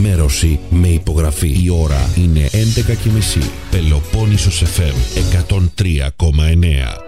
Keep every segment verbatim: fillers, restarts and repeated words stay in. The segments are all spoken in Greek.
Ενημέρωση με υπογραφή. Η ώρα είναι έντεκα και μισή. Πελοπόννησος εφ εμ εκατόν τρία κόμμα εννέα.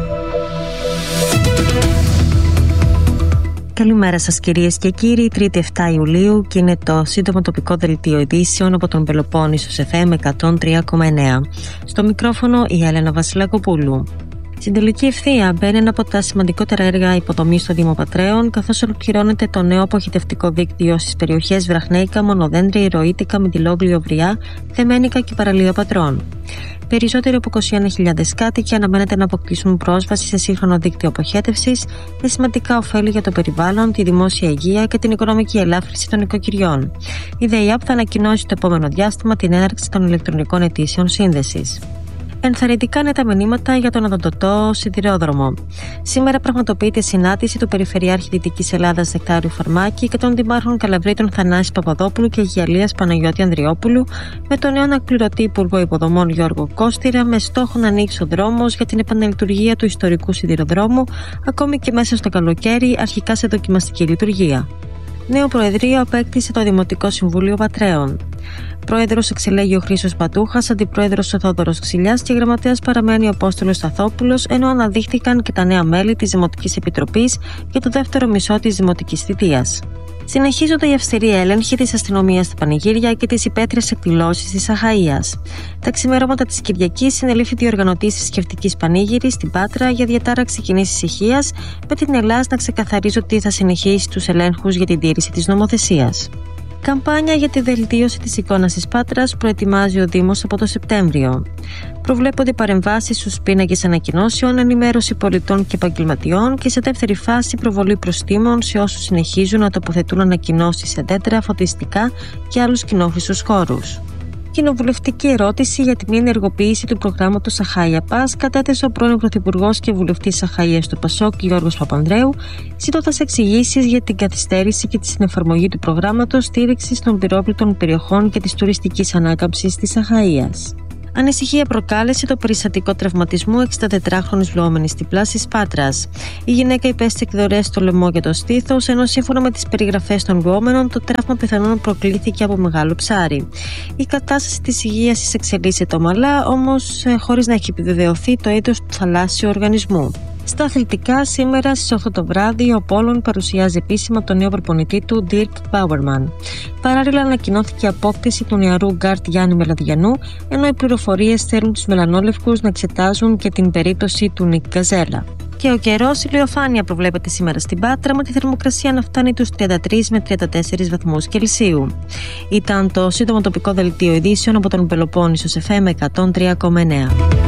Καλημέρα σας κυρίες και κύριοι, Τρίτη επτά Ιουλίου και είναι το σύντομο τοπικό δελτίο ειδήσεων από τον Πελοπόννησος εφ εμ εκατόν τρία κόμμα εννέα. Στο μικρόφωνο η Έλενα Βασιλακοπούλου. Στην τελική ευθεία μπαίνει ένα από τα σημαντικότερα έργα υποδομής στο Δήμο Πατραίων, καθώς ολοκληρώνεται το νέο αποχετευτικό δίκτυο στις περιοχές Βραχνέικα, Μονοδέντρια, Ηρωίτικα, Μητυλόγλιο, Βριά, Θεμένικα και Παραλία Πατρών. Περισσότεροι από είκοσι ένα χιλιάδες κάτοικοι αναμένεται να αποκτήσουν πρόσβαση σε σύγχρονο δίκτυο αποχέτευσης, με σημαντικά ωφέλη για το περιβάλλον, τη δημόσια υγεία και την οικονομική ελάφρυνση των οικοκυριών. Η ΔΕΙΑΠ θα ανακοινώσει το επόμενο διάστημα την έναρξη των ηλεκτρονικών αιτήσεων σύνδεσης. Ενθαρρυντικά είναι τα μηνύματα για τον οδοντοτό σιδηρόδρομο. Σήμερα πραγματοποιείται συνάντηση του Περιφερειάρχη Δυτικής Ελλάδας Νεκτάριου Φαρμάκη και των Δημάρχων Καλαβρίτων Θανάση Παπαδόπουλου και Αγιαλίας Παναγιώτη Ανδριόπουλου, με τον νέο αναπληρωτή Υπουργό Υποδομών Γιώργο Κώστηρα, με στόχο να ανοίξει ο δρόμος για την επανελειτουργία του ιστορικού σιδηροδρόμου, ακόμη και μέσα στο καλοκαίρι, αρχικά σε δοκιμαστική λειτουργία. Νέο Προεδρείο απέκτησε το Δημοτικό Συμβούλιο Πατραίων. Πρόεδρος εξελέγει ο Χρήστος Πατούχας, αντιπρόεδρος ο Θόδωρος Ξυλιάς και γραμματέας παραμένει ο Απόστολος Σταθόπουλος, ενώ αναδείχθηκαν και τα νέα μέλη της Δημοτικής Επιτροπής για το δεύτερο μισό της Δημοτικής θητείας. Συνεχίζονται οι αυστηροί έλεγχοι της αστυνομίας στα πανηγύρια και τις υπαίθριες εκδηλώσεις της Αχαΐας. Τα ξημερώματα της Κυριακής συνελήφθη διοργανωτής θρησκευτικής πανήγυρης στην Πάτρα για διατάραξη κοινής ησυχίας, με την Ελλάδα να ξεκαθαρίζει ότι θα συνεχίσει τους ελέγχους για την τήρηση της νομοθεσίας. Καμπάνια για τη βελτίωση της εικόνας της Πάτρας προετοιμάζει ο Δήμος από το Σεπτέμβριο. Προβλέπονται παρεμβάσεις στους πίνακες ανακοινώσεων, ενημέρωση πολιτών και επαγγελματιών και σε δεύτερη φάση προβολή προστίμων σε όσους συνεχίζουν να τοποθετούν ανακοινώσεις σε δέντρα, φωτιστικά και άλλους κοινόχρηστους χώρους. Κοινοβουλευτική ερώτηση για την μη ενεργοποίηση του προγράμματος Αχάΐα Πας κατέθεσε ο πρώην Πρωθυπουργός και βουλευτής Αχαΐας του Πασόκ Γιώργος Παπανδρέου, ζητώντας εξηγήσεις για την καθυστέρηση και τη συνεφαρμογή του προγράμματος στήριξης των πυρόπληκτων περιοχών και της τουριστικής ανάκαμψης της Αχαΐας. Ανησυχία προκάλεσε το περιστατικό τραυματισμού εξηντατετράχρονης βλοόμενης τυπλάς της Πάτρας. Η γυναίκα υπέστη εκδορές στο λαιμό και το στήθος, ενώ σύμφωνα με τις περιγραφές των βλοόμενων, το τραύμα πιθανόν προκλήθηκε από μεγάλο ψάρι. Η κατάσταση της υγείας της εξελίσσεται ομαλά, όμως χωρίς να έχει επιβεβαιωθεί το είδος του θαλάσσιου οργανισμού. Στα αθλητικά, σήμερα στις οκτώ το βράδυ, ο Πόλων παρουσιάζει επίσημα τον νέο προπονητή του, Dirk Bauerman. Παράλληλα, ανακοινώθηκε η απόκτηση του νεαρού γκάρτ Γιάννη Μελαδιανού, ενώ οι πληροφορίες θέλουν τους μελανόλευκους να εξετάζουν και την περίπτωση του Νικ Γκαζέλα. Και ο καιρός, ηλιοφάνεια προβλέπεται σήμερα στην Πάτρα, με τη θερμοκρασία να φτάνει τους τριάντα τρεις με τριάντα τέσσερις βαθμούς Κελσίου. Ήταν το σύντομο τοπικό δελτίο ειδήσεων από τον Πελοπόννησος εφ εμ εκατόν τρία κόμμα εννέα.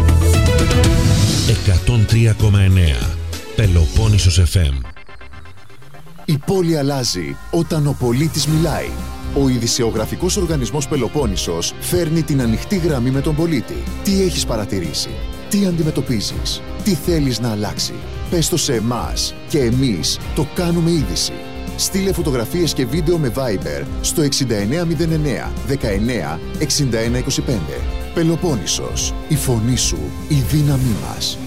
εκατόν τρία κόμμα εννέα Πελοπόννησος εφ εμ. Η πόλη αλλάζει όταν ο πολίτης μιλάει. Ο ειδησεογραφικός οργανισμός Πελοπόννησος φέρνει την ανοιχτή γραμμή με τον πολίτη. Τι έχεις παρατηρήσει, τι αντιμετωπίζεις, τι θέλεις να αλλάξει. Πες το σε εμάς και εμείς το κάνουμε είδηση. Στείλε φωτογραφίες και βίντεο με Viber στο εξήντα εννέα μηδέν εννέα δεκαεννέα εξήντα ένα είκοσι πέντε. Πελοπόννησος, η φωνή σου, η δύναμή μας.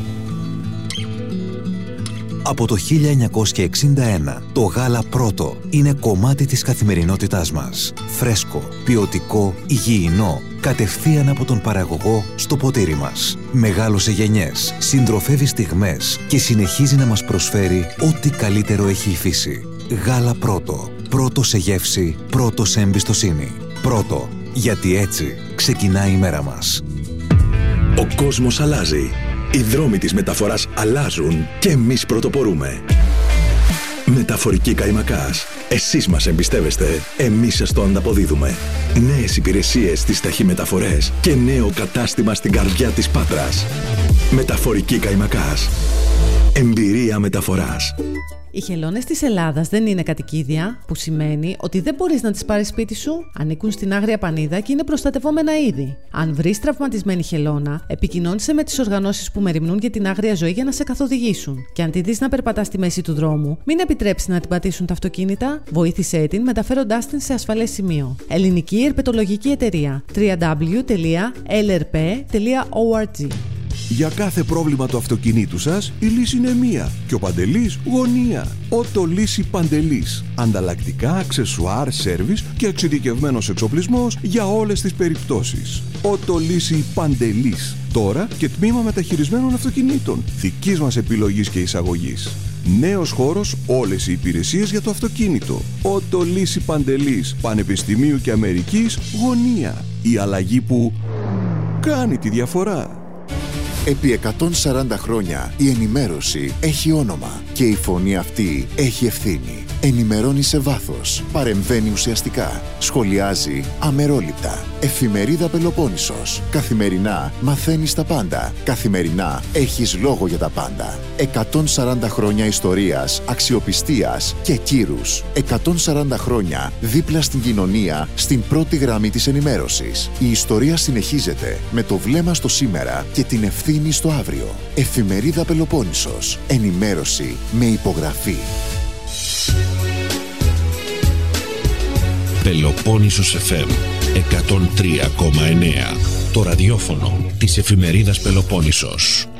Από το χίλια εννιακόσια εξήντα ένα, το γάλα πρώτο είναι κομμάτι της καθημερινότητάς μας. Φρέσκο, ποιοτικό, υγιεινό, κατευθείαν από τον παραγωγό στο ποτήρι μας. Μεγάλωσε γενιές, συντροφεύει στιγμές και συνεχίζει να μας προσφέρει ό,τι καλύτερο έχει η φύση. Γάλα πρώτο. Πρώτο σε γεύση, πρώτο σε εμπιστοσύνη. Πρώτο, γιατί έτσι ξεκινάει η μέρα μας. Ο κόσμος αλλάζει. Οι δρόμοι της μεταφοράς αλλάζουν και εμείς πρωτοπορούμε. Μεταφορική Καϊμακάς. Εσείς μας εμπιστεύεστε, εμείς σας το ανταποδίδουμε. Νέες υπηρεσίες στις ταχυμεταφορές και νέο κατάστημα στην καρδιά της Πάτρας. Μεταφορική Καϊμακάς. Εμπειρία μεταφοράς. Οι χελώνες της Ελλάδας δεν είναι κατοικίδια, που σημαίνει ότι δεν μπορείς να τις πάρεις σπίτι σου. Ανήκουν στην Άγρια Πανίδα και είναι προστατευόμενα είδη. Αν βρεις τραυματισμένη χελώνα, επικοινώνησε με τις οργανώσεις που μεριμνούν για την άγρια ζωή για να σε καθοδηγήσουν. Και αν τη δεις να περπατά στη μέση του δρόμου, μην επιτρέψεις να την πατήσουν τα αυτοκίνητα. Βοήθησέ την μεταφέροντάς την σε ασφαλές σημείο. Ελληνική Ερπετολογική Εταιρεία. double-u double-u double-u τελεία ελ αρ πι τελεία org. Για κάθε πρόβλημα του αυτοκινήτου σας, η λύση είναι μία και ο Παντελής γωνία. Ότο Λύση Παντελής. Ανταλλακτικά, αξεσουάρ, σέρβις και εξειδικευμένος εξοπλισμός για όλες τις περιπτώσεις. Ότο Λύση Παντελής. Τώρα και τμήμα μεταχειρισμένων αυτοκινήτων. Δικής μας επιλογής και εισαγωγής. Νέος χώρος, όλες οι υπηρεσίες για το αυτοκίνητο. Ότο Λύση Παντελής. Πανεπιστημίου και Αμερικής γωνία. Η αλλαγή που κάνει τη διαφορά. Επί εκατόν σαράντα χρόνια η ενημέρωση έχει όνομα και η φωνή αυτή έχει ευθύνη. Ενημερώνει σε βάθος, παρεμβαίνει ουσιαστικά, σχολιάζει αμερόληπτα. Εφημερίδα Πελοπόννησος. Καθημερινά μαθαίνεις τα πάντα. Καθημερινά έχεις λόγο για τα πάντα. εκατόν σαράντα χρόνια ιστορίας, αξιοπιστίας και κύρους. εκατόν σαράντα χρόνια δίπλα στην κοινωνία, στην πρώτη γραμμή της ενημέρωσης. Η ιστορία συνεχίζεται με το βλέμμα στο σήμερα και την ευθύνη στο αύριο. Εφημερίδα Πελοπόννησος. Ενημέρωση με υπογραφή. Πελοπόννησος εφ εμ εκατόν τρία κόμμα εννέα. Το ραδιόφωνο της εφημερίδας Πελοπόννησος.